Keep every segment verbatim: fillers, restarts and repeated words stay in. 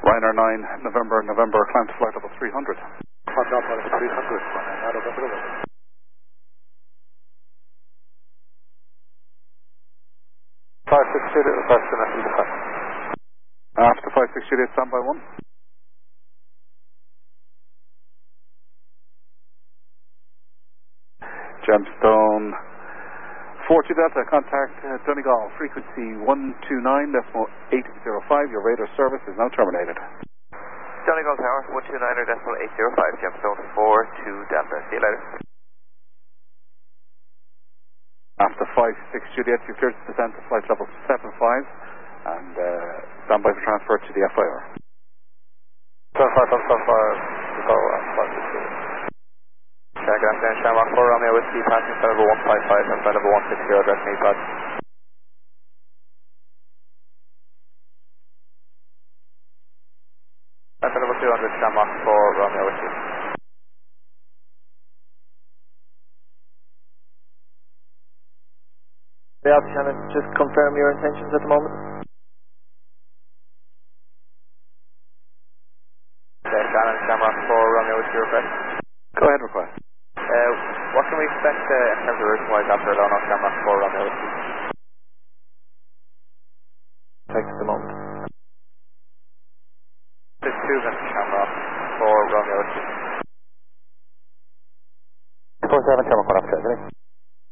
Ryanair nine, November, November, climb to flight level three hundred. Climb down to three hundred, Ryanair November, November. five six Juliet, request an S E defect. After five six Juliet, stand by one. Gemstone four two Delta, contact uh, Donegal, frequency one two nine point eight zero five. Your radar service is now terminated. Donegal Tower, one two nine point eight zero five, Gemstone four two Delta. See you later. After five six Juliet, you cleared to descend to flight level seven five and uh, stand by for transfer to the F I R. seven five, seven five, go on five six Juliet. Good afternoon, Shamrock four Romeo Whiskey, passing flight level one five five and flight level one six zero, address me, pod. Flight level two hundred, Shamrock four Romeo Whiskey. Yeah, Shannon, just confirm your intentions at the moment. Okay, Shannon, Shamrock four Romeo Whiskey request. Go ahead, request. Uh, what can we expect uh, in terms of route-wise after Lono Shamrock four Romeo Whiskey? Thanks at the moment. This two Mister Shamrock four Romeo Whiskey. four seven Shamrock one officer, isn't it?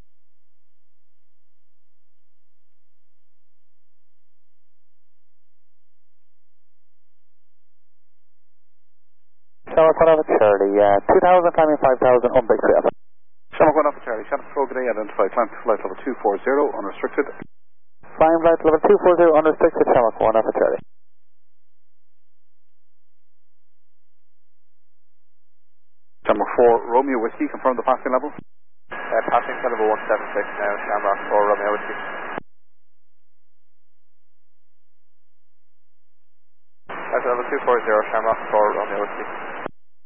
Shamrock one officer, Charlie, uh, two thousand, climbing five thousand, unbreak three alpha. Shamrock one Alpha Charlie, Shannon Strogan, identify, climb to flight level two four zero, unrestricted. Climb flight level two four zero, unrestricted, Shamrock one alpha Charlie. Shamrock four Romeo Whiskey, confirm the passing level. Uh, passing flight level one seven six now, Shamrock four Romeo Whiskey. Flight level two four zero, Shamrock four Romeo Whiskey.